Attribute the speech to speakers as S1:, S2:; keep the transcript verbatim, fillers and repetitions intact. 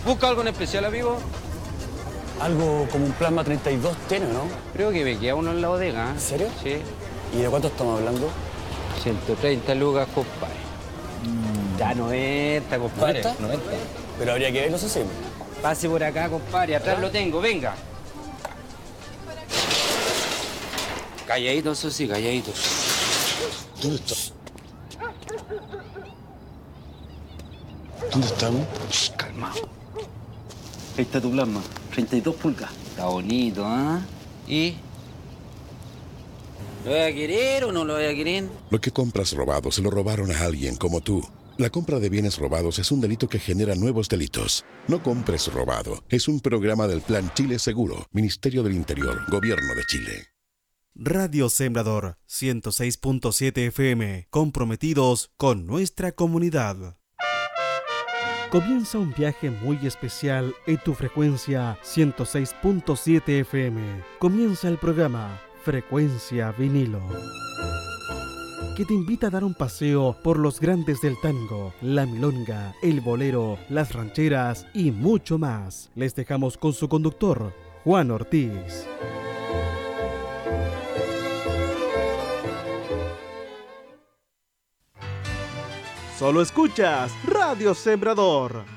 S1: ¿Busca algo en especial, amigo?
S2: Algo como un plasma treinta y dos tiene, ¿no?
S1: Creo que me queda uno en la bodega. ¿eh?
S2: ¿En serio?
S1: Sí.
S2: ¿Y de cuánto estamos hablando?
S1: ciento treinta lucas, compadre. Mm. Ya noventa, compadre.
S2: ¿noventa?
S1: noventa.
S2: Pero habría que verlo, eso sí.
S1: Pase por acá, compadre. Atrás lo tengo, venga. Calladitos, eso sí, calladitos.
S2: ¿Dónde está? ¿Dónde estamos?
S1: Shh, calmado. Ahí está tu plasma, treinta y dos pulgas. Está bonito, ¿ah? ¿eh? ¿Y? ¿Lo voy a querer o no lo voy a querer?
S3: Lo que compras robado se lo robaron a alguien como tú. La compra de bienes robados es un delito que genera nuevos delitos. No compres robado. Es un programa del Plan Chile Seguro, Ministerio del Interior, Gobierno de Chile.
S4: Radio Sembrador ciento seis punto siete F M, comprometidos con nuestra comunidad. Comienza un viaje muy especial en tu frecuencia ciento seis punto siete F M. Comienza el programa Frecuencia Vinilo, que te invita a dar un paseo por los grandes del tango, la milonga, el bolero, las rancheras y mucho más. Les dejamos con su conductor, Juan Ortiz. Solo escuchas Radio Sembrador.